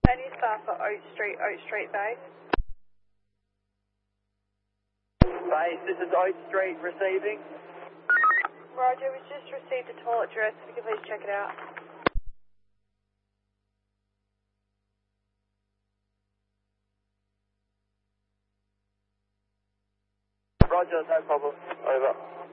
Any staff at Oak Street base? Base, this is Oak Street receiving. Roger, we just received a toilet dress. If you could please check it out. Roger, no problem. Over.